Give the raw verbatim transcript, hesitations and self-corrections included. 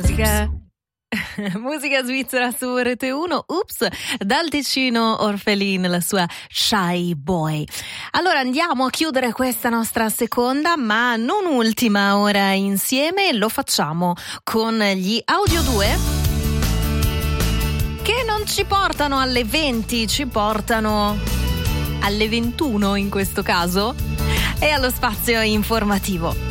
Musica Musica svizzera su Rete uno, ups, dal Ticino Orphelin, la sua Shy Boy. Allora andiamo a chiudere questa nostra seconda, ma non ultima ora insieme, lo facciamo con gli Audio due, che non ci portano alle venti, ci portano alle ventuno in questo caso, e allo spazio informativo.